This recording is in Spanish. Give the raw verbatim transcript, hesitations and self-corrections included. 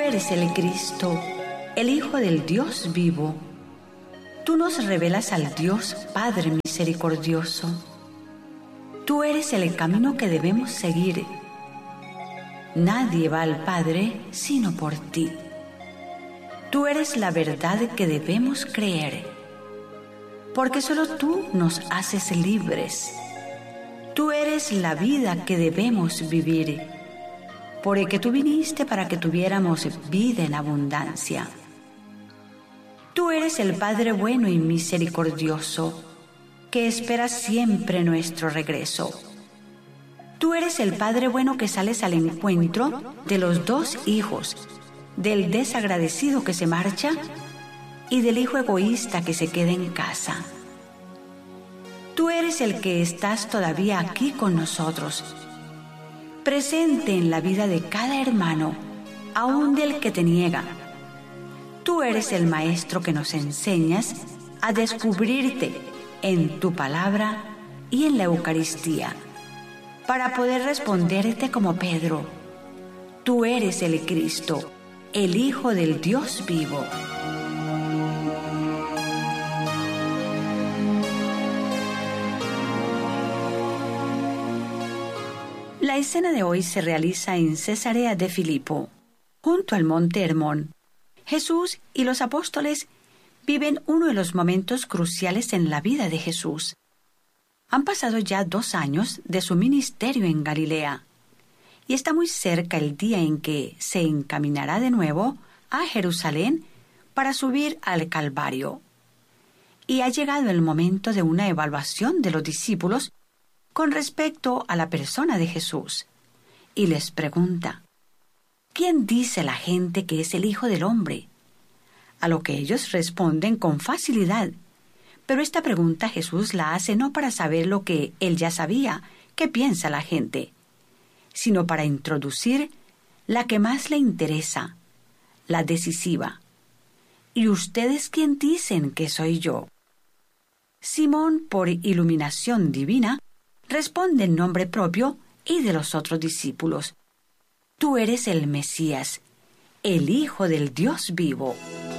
eres el Cristo, el Hijo del Dios vivo. Tú nos revelas al Dios Padre misericordioso. Tú eres el camino que debemos seguir. Nadie va al Padre sino por ti. Tú eres la verdad que debemos creer, porque solo tú nos haces libres. Tú eres la vida que debemos vivir, porque tú viniste para que tuviéramos vida en abundancia. Tú eres el Padre bueno y misericordioso, que espera siempre nuestro regreso. Tú eres el Padre bueno que sales al encuentro de los dos hijos, del desagradecido que se marcha y del hijo egoísta que se queda en casa. Tú eres el que estás todavía aquí con nosotros, presente en la vida de cada hermano, aun del que te niega. Tú eres el Maestro que nos enseñas a descubrirte en tu palabra y en la Eucaristía, para poder responderte como Pedro: tú eres el Cristo, el Hijo del Dios vivo. La escena de hoy se realiza en Cesarea de Filipo, junto al monte Hermón. Jesús y los apóstoles viven uno de los momentos cruciales en la vida de Jesús. Han pasado ya dos años de su ministerio en Galilea, y está muy cerca el día en que se encaminará de nuevo a Jerusalén para subir al Calvario. Y ha llegado el momento de una evaluación de los discípulos con respecto a la persona de Jesús, y les pregunta: ¿quién dice la gente que es el Hijo del Hombre? A lo que ellos responden con facilidad, pero esta pregunta Jesús la hace no para saber lo que él ya sabía, qué piensa la gente, sino para introducir la que más le interesa, la decisiva. ¿Y ustedes quién dicen que soy yo? Simón, por iluminación divina, responde en nombre propio y de los otros discípulos: tú eres el Mesías, el Hijo del Dios vivo.